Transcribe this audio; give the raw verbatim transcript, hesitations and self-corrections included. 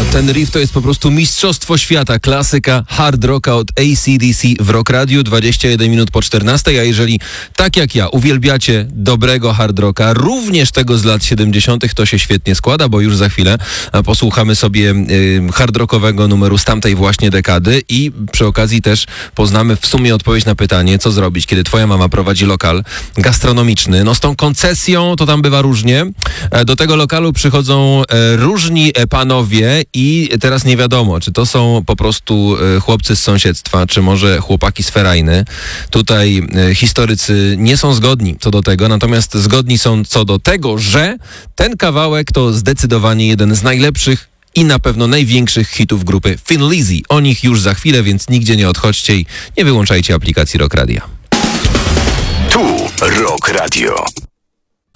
Ten riff to jest po prostu mistrzostwo świata, klasyka hard rocka od A C D C w Rock Radio, dwadzieścia jeden minut po czternastej, a jeżeli tak jak ja uwielbiacie dobrego hard rocka, również tego z lat siedemdziesiątych, to się świetnie składa, bo już za chwilę posłuchamy sobie y, hard rockowego numeru z tamtej właśnie dekady i przy okazji też poznamy w sumie odpowiedź na pytanie, co zrobić, kiedy twoja mama prowadzi lokal gastronomiczny. No z tą koncesją to tam bywa różnie. Do tego lokalu przychodzą e, różni e, panowie i teraz nie wiadomo, czy to są po prostu e, chłopcy z sąsiedztwa, czy może chłopaki z ferajny. Tutaj e, historycy nie są zgodni co do tego, natomiast zgodni są co do tego, że ten kawałek to zdecydowanie jeden z najlepszych i na pewno największych hitów grupy Thin Lizzy. O nich już za chwilę, więc nigdzie nie odchodźcie i nie wyłączajcie aplikacji Rock Radio. Tu Rock Radio.